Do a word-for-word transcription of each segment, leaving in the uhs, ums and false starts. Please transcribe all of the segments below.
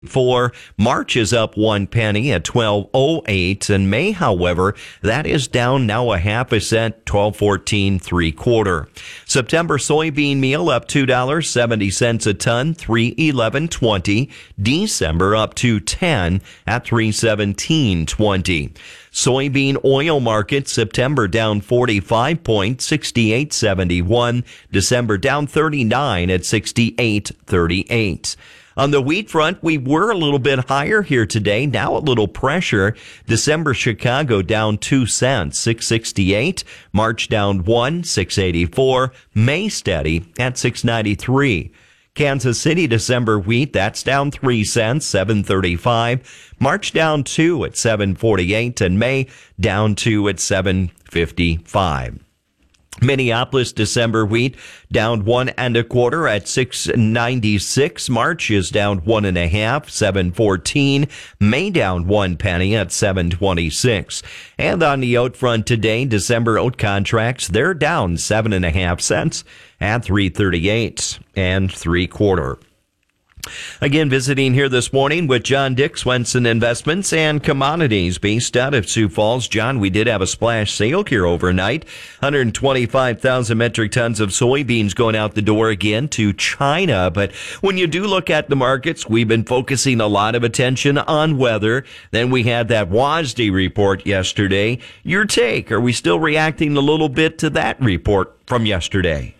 Four. March is up one penny at twelve oh eight, and May, however, that is down now a half a cent, twelve fourteen three quarter. September soybean meal up two dollars seventy cents a ton, three eleven twenty. December up two ten at three seventeen twenty. Soybean oil market, September down forty-five points, sixty-eight seventy-one. December down thirty-nine at sixty-eight thirty-eight. On the wheat front, we were a little bit higher here today. Now a little pressure. December Chicago down two cents, six sixty-eight. March down one, six eighty-four. May steady at six ninety-three. Kansas City December wheat, that's down three cents, seven thirty-five. March down two at seven forty-eight, and May down two at seven fifty-five. Minneapolis December wheat down one and a quarter at six ninety-six. March is down one and a half, seven fourteen. May down one penny at seven twenty-six. And on the oat front today, December oat contracts, they're down seven and a half cents at three thirty-eight and three quarter. Again, visiting here this morning with John Dick, Swenson Investments and Commodities, based out of Sioux Falls. John, we did have a splash sale here overnight. one hundred twenty-five thousand metric tons of soybeans going out the door again to China. But when you do look at the markets, we've been focusing a lot of attention on weather. Then we had that W A S D report yesterday. Your take, are we still reacting a little bit to that report from yesterday?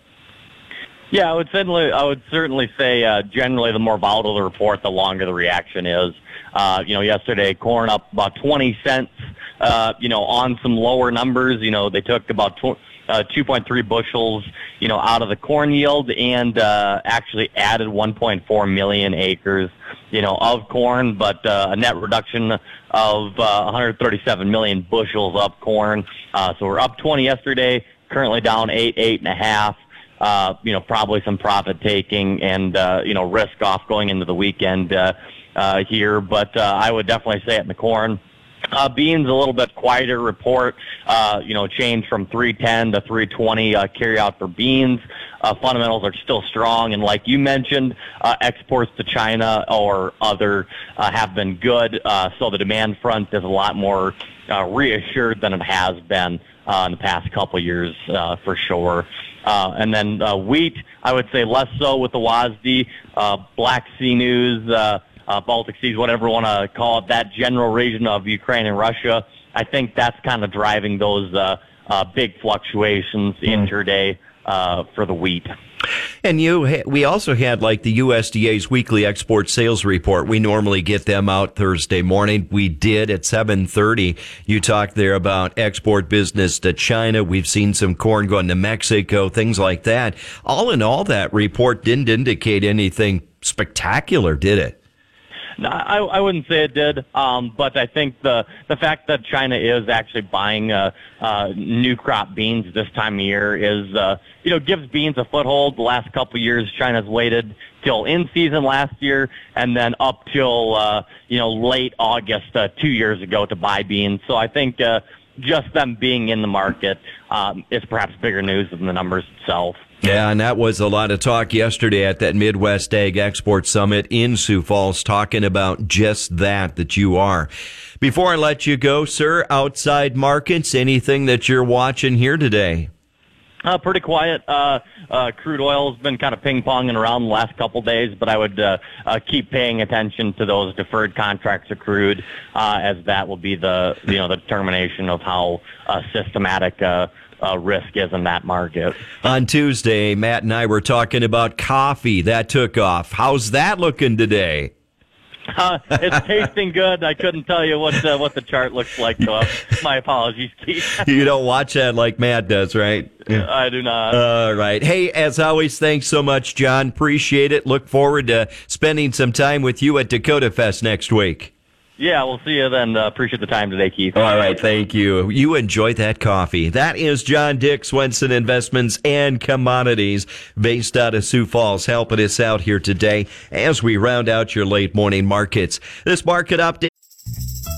Yeah, I would certainly, I would certainly say uh, generally the more volatile the report, the longer the reaction is. Uh, you know, yesterday corn up about twenty cents. Uh, you know, on some lower numbers. You know, they took about tw- uh, two point three bushels, you know, out of the corn yield and uh, actually added one point four million acres, you know, of corn, but uh, a net reduction of uh, one hundred thirty-seven million bushels of corn. Uh, so we're up twenty yesterday, currently down eight, eight and a half. Uh, you know, probably some profit taking and, uh, you know, risk off going into the weekend uh, uh, here. But uh, I would definitely say it in the corn. Uh, beans, a little bit quieter report, uh, you know, changed from three ten to three twenty uh, carry out for beans. Uh, fundamentals are still strong. And like you mentioned, uh, exports to China or other uh, have been good. Uh, so the demand front is a lot more uh, reassured than it has been uh, in the past couple of years uh, for sure. Uh, and then uh, wheat, I would say less so with the W A S D, uh, Black Sea news, uh, uh, Baltic Seas, whatever you want to call it, that general region of Ukraine and Russia. I think that's kind of driving those uh, uh, big fluctuations mm. intraday uh, for the wheat. And you, we also had like the U S D A's weekly export sales report. We normally get them out Thursday morning. We did at seven thirty. You talked there about export business to China. We've seen some corn going to Mexico, things like that. All in all, that report didn't indicate anything spectacular, did it? No, I, I wouldn't say it did, um, but I think the the fact that China is actually buying uh, uh, new crop beans this time of year is, uh, you know, gives beans a foothold. The last couple of years, China's waited till in season last year and then up till, uh, you know, late August uh, two years ago to buy beans. So I think uh, just them being in the market um, is perhaps bigger news than the numbers itself. Yeah, and that was a lot of talk yesterday at that Midwest Ag Export Summit in Sioux Falls, talking about just that, that you are. Before I let you go, sir, outside markets, anything that you're watching here today? Uh, pretty quiet. Uh, uh, crude oil has been kind of ping-ponging around the last couple days, but I would uh, uh, keep paying attention to those deferred contracts of crude, uh, as that will be the, you know, the determination of how uh, systematic uh Uh, risk is in that market. On Tuesday, Matt and I were talking about coffee. That took off. How's that looking today? Uh, it's tasting good. I couldn't tell you what uh, what the chart looks like, though. My apologies, Keith. You don't watch that like Matt does, right? I do not. All right. Hey, as always, thanks so much, John. Appreciate it. Look forward to spending some time with you at Dakota Fest next week. Yeah, we'll see you then. Uh, appreciate the time today, Keith. All right, thank you. You enjoy that coffee. That is John Dick, Swenson Investments and Commodities, based out of Sioux Falls, helping us out here today as we round out your late morning markets. This market update.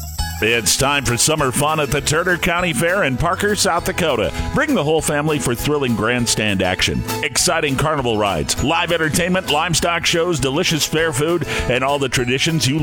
It's time for summer fun at the Turner County Fair in Parker, South Dakota. Bring the whole family for thrilling grandstand action, exciting carnival rides, live entertainment, livestock shows, delicious fair food, and all the traditions you